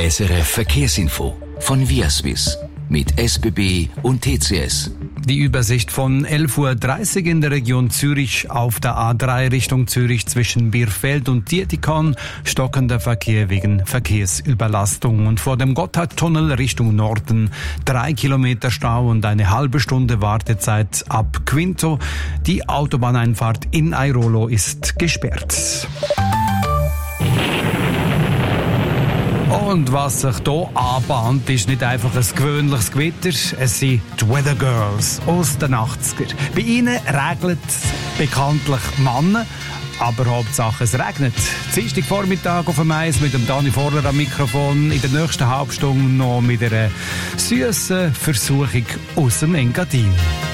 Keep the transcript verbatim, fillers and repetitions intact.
S R F Verkehrsinfo von Viaswiss mit S B B und T C S. Die Übersicht von elf Uhr dreißig in der Region Zürich auf der A drei Richtung Zürich zwischen Bierfeld und Dietikon. Stockender Verkehr wegen Verkehrsüberlastung. Und vor dem Gotthardtunnel Richtung Norden drei Kilometer Stau und eine halbe Stunde Wartezeit ab Quinto. Die Autobahneinfahrt in Airolo ist gesperrt. Und was sich hier anbahnt, ist nicht einfach ein gewöhnliches Gewitter, es sind die Weather Girls aus den achtziger. Bei ihnen regnet es bekanntlich Männer, aber Hauptsache es regnet. Dienstag Vormittag auf dem Eis mit dem Dani Vorler am Mikrofon, in der nächsten Halbstunde noch mit einer süßen Versuchung aus dem Engadin.